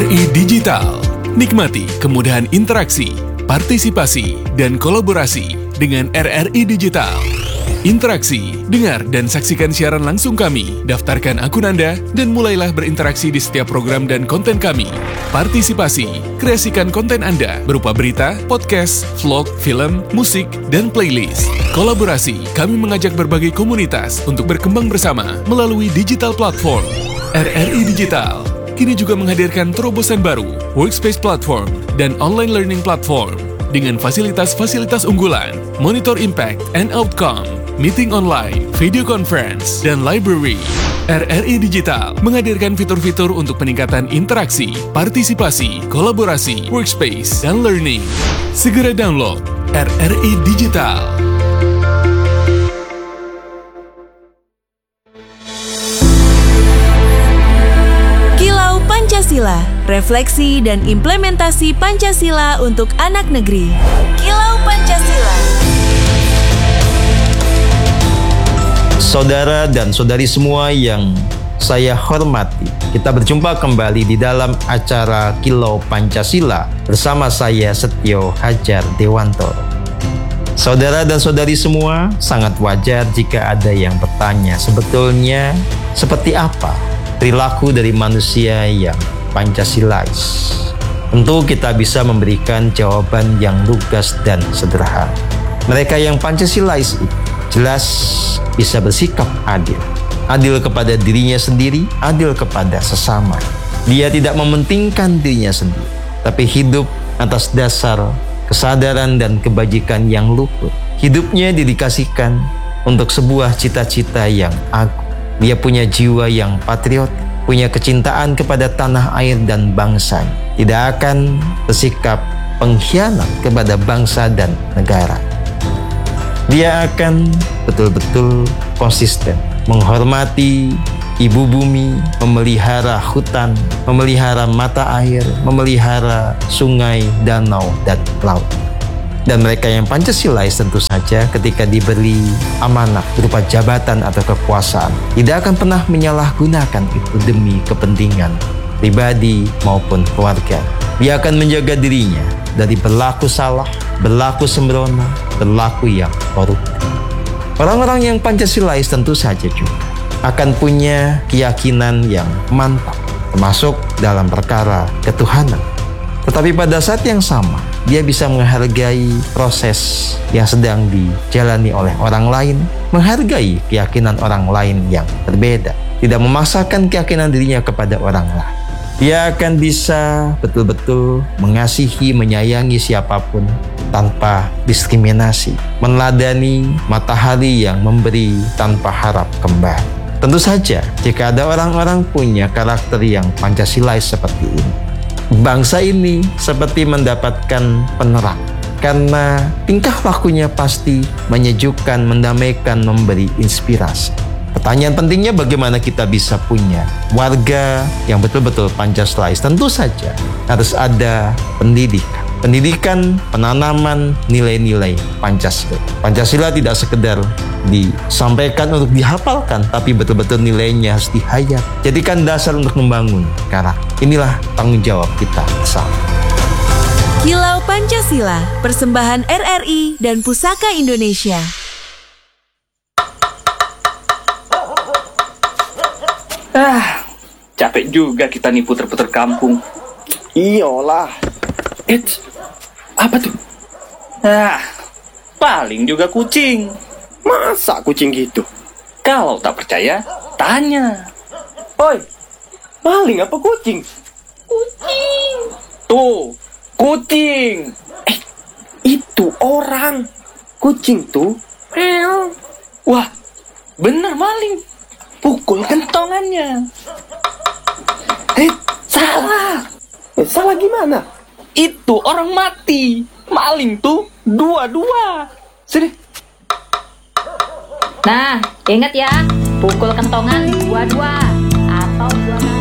RRI Digital. Nikmati kemudahan interaksi, partisipasi, dan kolaborasi dengan RRI Digital. Interaksi, dengar dan saksikan siaran langsung kami, daftarkan akun Anda, dan mulailah berinteraksi di setiap program dan konten kami. Partisipasi, kreasikan konten Anda berupa berita, podcast, vlog, film, musik, dan playlist. Kolaborasi, kami mengajak berbagai komunitas untuk berkembang bersama melalui digital platform. RRI Digital kini juga menghadirkan terobosan baru, workspace platform, dan online learning platform dengan fasilitas-fasilitas unggulan, monitor impact and outcome, meeting online, video conference, dan library. RRI Digital menghadirkan fitur-fitur untuk peningkatan interaksi, partisipasi, kolaborasi, workspace, dan learning. Segera download RRI Digital. Kilau Pancasila, refleksi dan implementasi Pancasila untuk anak negeri. Kilau Pancasila. Saudara dan saudari semua yang saya hormati, kita berjumpa kembali di dalam acara Kilau Pancasila bersama saya Setio Hajar Dewantoro. Saudara dan saudari semua, sangat wajar jika ada yang bertanya, sebetulnya seperti apa perilaku dari manusia yang Pancasilais? Tentu kita bisa memberikan jawaban yang lugas dan sederhana. Mereka yang Pancasilais jelas bisa bersikap adil. Adil kepada dirinya sendiri, adil kepada sesama. Dia tidak mementingkan dirinya sendiri, tapi hidup atas dasar kesadaran dan kebajikan yang luhur. Hidupnya didedikasikan untuk sebuah cita-cita yang agung. Dia punya jiwa yang patriotik, punya kecintaan kepada tanah air dan bangsa. Tidak akan bersikap pengkhianat kepada bangsa dan negara. Dia akan betul-betul konsisten, menghormati ibu bumi, memelihara hutan, memelihara mata air, memelihara sungai, danau, dan laut. Dan mereka yang Pancasilais tentu saja ketika diberi amanah berupa jabatan atau kekuasaan, tidak akan pernah menyalahgunakan itu demi kepentingan pribadi maupun keluarga. Dia akan menjaga dirinya dari berlaku salah, berlaku sembrono, berlaku yang koruptif. Orang-orang yang Pancasilais tentu saja juga akan punya keyakinan yang mantap, termasuk dalam perkara ketuhanan. Tetapi pada saat yang sama, dia bisa menghargai proses yang sedang dijalani oleh orang lain, menghargai keyakinan orang lain yang berbeda, tidak memaksakan keyakinan dirinya kepada orang lain. Dia akan bisa betul-betul mengasihi, menyayangi siapapun tanpa diskriminasi, meneladani matahari yang memberi tanpa harap kembali. Tentu saja, jika ada orang-orang punya karakter yang Pancasilais seperti ini, bangsa ini seperti mendapatkan penerang, karena tingkah lakunya pasti menyejukkan, mendamaikan, memberi inspirasi. Pertanyaan pentingnya, bagaimana kita bisa punya warga yang betul-betul Pancasilais? Tentu saja harus ada pendidikan. Pendidikan, penanaman nilai-nilai Pancasila. Pancasila tidak sekedar disampaikan untuk dihafalkan, tapi betul-betul nilainya harus dihayat. Jadikan dasar untuk membangun karakter. Inilah tanggung jawab kita bersama. Kilau Pancasila, persembahan RRI dan Pusaka Indonesia. Capek juga kita nih puter-puter kampung. Iyalah. Apa tuh? Paling juga kucing. Masa kucing gitu? Kalau tak percaya, tanya. Oi, maling apa kucing? Kucing. Tuh, kucing. Itu orang. Kucing tuh. Wah, bener maling. Pukul kentongannya. Salah. Salah gimana? Itu orang mati. Maling tuh dua-dua. Sini. Nah, ingat ya, pukul kentongan dua-dua atau dua kali.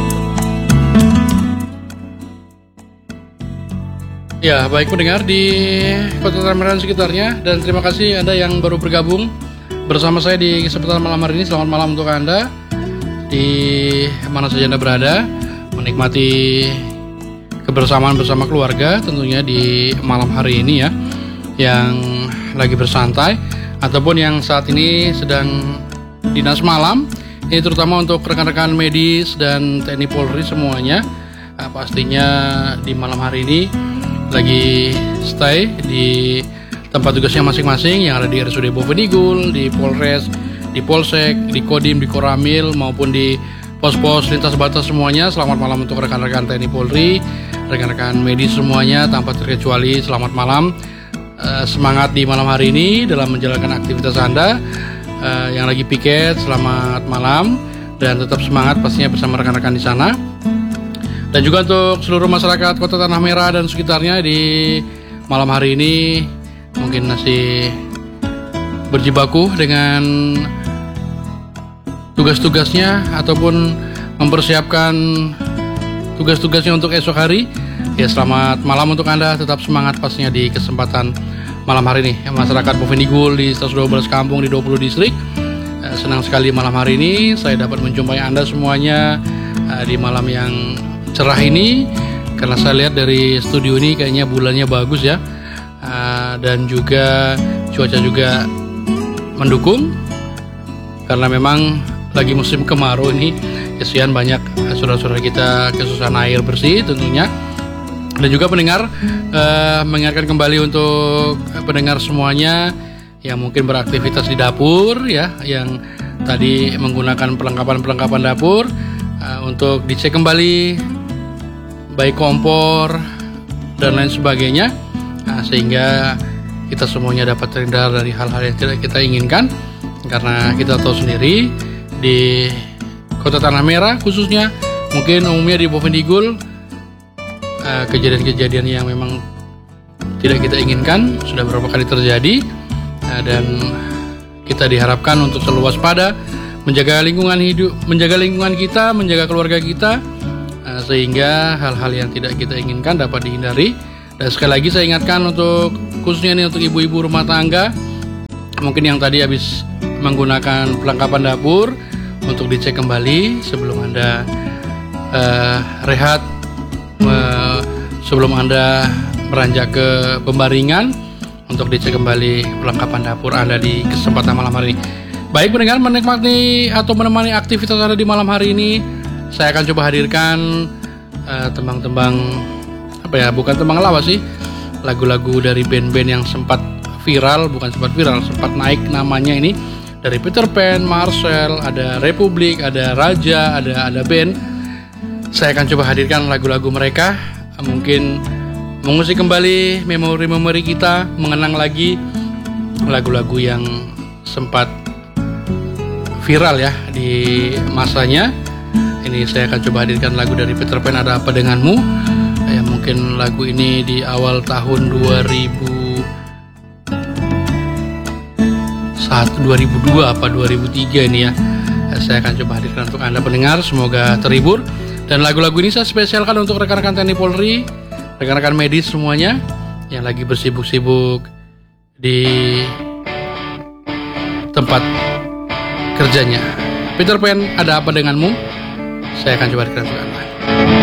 Ya, baik pendengar di Kota Tangerang sekitarnya, dan terima kasih Anda yang baru bergabung bersama saya di kesempatan malam hari ini. Selamat malam untuk Anda di mana saja Anda berada, menikmati kebersamaan bersama keluarga tentunya di malam hari ini ya, yang lagi bersantai ataupun yang saat ini sedang dinas malam. Ini terutama untuk rekan-rekan medis dan TNI Polri semuanya. Pastinya di malam hari ini lagi stay di tempat tugasnya masing-masing yang ada di RSUD Bovendigul, di Polres, di Polsek, di Kodim, di Koramil maupun di pos-pos lintas batas semuanya. Selamat malam untuk rekan-rekan TNI Polri, rekan-rekan medis semuanya tanpa terkecuali. Selamat malam. Semangat di malam hari ini dalam menjalankan aktivitas Anda. Yang lagi piket, selamat malam dan tetap semangat pastinya bersama rekan-rekan di sana. Dan juga untuk seluruh masyarakat Kota Tanah Merah dan sekitarnya di malam hari ini mungkin masih berjibaku dengan tugas-tugasnya ataupun mempersiapkan tugas-tugasnya untuk esok hari. Ya, selamat malam untuk Anda, tetap semangat pastinya di kesempatan malam hari ini. Masyarakat Bovendigul di 112 kampung di 20 distrik, senang sekali malam hari ini saya dapat menjumpai Anda semuanya di malam yang cerah ini, karena saya lihat dari studio ini kayaknya bulannya bagus ya, dan juga cuaca juga mendukung karena memang lagi musim kemarau ini. Kesian banyak saudara-saudara kita kesusahan air bersih tentunya. Dan juga pendengar, mengingatkan kembali untuk pendengar semuanya yang mungkin beraktivitas di dapur ya, yang tadi menggunakan perlengkapan dapur, untuk dicek kembali baik kompor dan lain sebagainya, sehingga kita semuanya dapat terhindar dari hal-hal yang tidak kita inginkan. Karena kita tahu sendiri di Kota Tanah Merah khususnya, mungkin umumnya di Bovendigul, kejadian-kejadian yang memang tidak kita inginkan sudah beberapa kali terjadi, dan kita diharapkan untuk selalu waspada, menjaga lingkungan hidup, menjaga lingkungan kita, menjaga keluarga kita, sehingga hal-hal yang tidak kita inginkan dapat dihindari. Dan sekali lagi saya ingatkan untuk khususnya ini untuk ibu-ibu rumah tangga, mungkin yang tadi habis menggunakan perlengkapan dapur, untuk dicek kembali sebelum Anda rehat, sebelum Anda beranjak ke pembaringan, untuk dicek kembali perlengkapan dapur Anda di kesempatan malam hari ini. Baik pendengar, menikmati atau menemani aktivitas Anda di malam hari ini, saya akan coba hadirkan tembang-tembang apa ya, bukan tembang lawas sih, lagu-lagu dari band-band yang sempat viral, sempat naik namanya ini, dari Peter Pan, Marcel, ada Republik, ada Raja, ada band. Saya akan coba hadirkan lagu-lagu mereka, mungkin mengusik kembali memori-memori kita, mengenang lagi lagu-lagu yang sempat viral ya di masanya. Ini saya akan coba hadirkan lagu dari Peter Pan, Ada Apa Denganmu. Ya, mungkin lagu ini di awal tahun 2002 apa 2003 ini ya. Saya akan coba hadirkan untuk Anda pendengar, semoga terhibur. Dan lagu-lagu ini saya spesialkan untuk rekan-rekan TNI Polri, rekan-rekan medis semuanya yang lagi bersibuk-sibuk di tempat kerjanya. Peter Pan, Ada Apa Denganmu. Saya akan coba hadirkan untuk Anda.